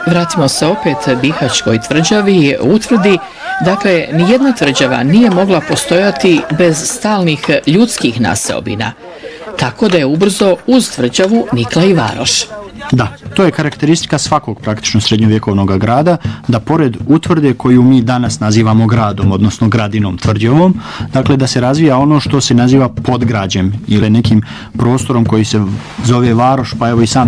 Vratimo se opet Bihaćkoj tvrđavi. Utvrdi, dakle, nijedna tvrđava nije mogla postojati bez stalnih ljudskih naseobina, tako da je ubrzo uz tvrđavu nikla i varoš. Da, to je karakteristika svakog praktično srednjovjekovnog grada, da pored utvrde koju mi danas nazivamo gradom, odnosno gradinom tvrđavom, dakle da se razvija ono što se naziva podgrađem ili nekim prostorom koji se zove varoš, pa evo i sam